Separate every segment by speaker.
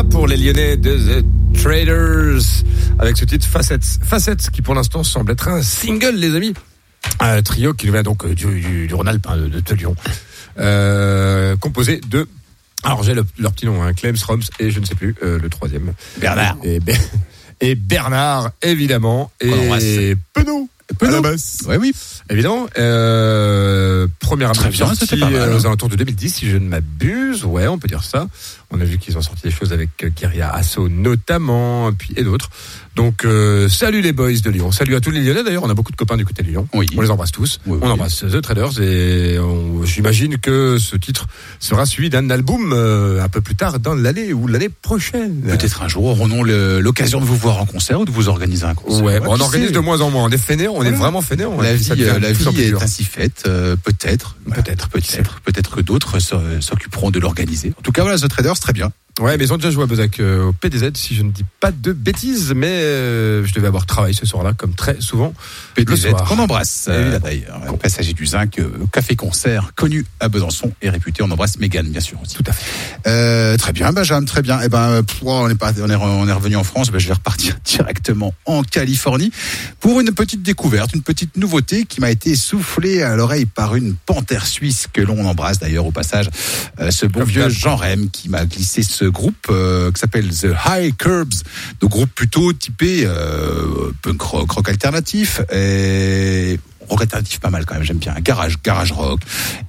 Speaker 1: pour les Lyonnais de The Traders avec ce titre Facettes qui pour l'instant semble être un single, les amis. Un trio qui nous vient donc du Rhône-Alpes, de Lyon, composé de, alors j'ai leur petit nom, Clems, Roms et je ne sais plus le troisième,
Speaker 2: Bernard
Speaker 1: et Bernard évidemment et Penaud à la basse.
Speaker 2: Oui.
Speaker 1: Évidemment, premier album sorti aux alentours de 2010, si je ne m'abuse. Ouais, on peut dire ça. On a vu qu'ils ont sorti des choses avec Guerilla Asso notamment, puis et d'autres. Donc, salut les boys de Lyon. Salut à tous les Lyonnais d'ailleurs. On a beaucoup de copains du côté de Lyon.
Speaker 2: Oui.
Speaker 1: On les embrasse tous.
Speaker 2: Oui.
Speaker 1: On embrasse The Traders et j'imagine que ce titre sera suivi d'un album un peu plus tard dans l'année ou l'année prochaine.
Speaker 2: Peut-être un jour aurons l'occasion de vous voir en concert ou de vous organiser un concert.
Speaker 1: Ouais, on organise de moins en moins. On est fainéants, on est vraiment fainéants.
Speaker 2: La vie est ainsi faite. Peut-être que d'autres s'occuperont de l'organiser. En tout cas, voilà, The Traders, très bien.
Speaker 1: Ouais, mais ils ont déjà joué à Bezac au PDZ, si je ne dis pas de bêtises, mais je devais avoir travail ce soir-là, comme très souvent.
Speaker 2: PDZ, qu'on embrasse, d'ailleurs. Passager du Zinc, café-concert, connu à Besançon et réputé. On embrasse Mégane, bien sûr, aussi.
Speaker 1: Tout à fait.
Speaker 2: Très bien, Benjamin, très bien. On est revenu en France, je vais repartir directement en Californie pour une petite découverte, une petite nouveauté qui m'a été soufflée à l'oreille par une panthère suisse que l'on embrasse d'ailleurs au passage, ce bon vieux Jean Rem qui m'a glissé ce groupe qui s'appelle The High Curbs, donc groupe plutôt typé punk rock alternatif et rock alternatif pas mal quand même, j'aime bien, garage rock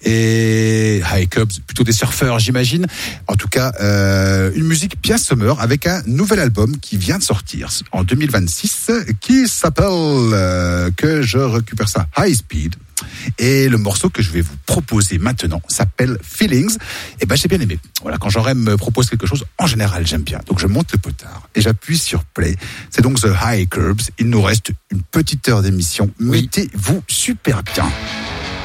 Speaker 2: et High Curbs, plutôt des surfeurs j'imagine. En tout cas, une musique bien summer avec un nouvel album qui vient de sortir en 2026 qui s'appelle que je récupère ça High Speed. Et le morceau que je vais vous proposer maintenant s'appelle Feelings. Et j'ai bien aimé. Voilà, quand Jean Rem me propose quelque chose, en général, j'aime bien. Donc je monte le potard et j'appuie sur play. C'est donc The High Curbs. Il nous reste une petite heure d'émission.
Speaker 1: Oui.
Speaker 2: Mettez-vous super bien.